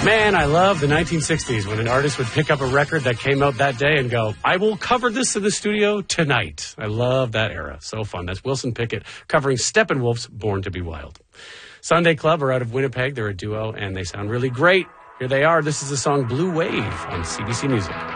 Man, I love the 1960s when an artist would pick up a record that came out that day and go, I will cover this in the studio tonight. I love that era. So fun. That's Wilson Pickett covering Steppenwolf's Born to Be Wild. Sunday Club are out of Winnipeg. They're a duo, and they sound really great. Here they are. This is the song Blue Wave on CBC Music.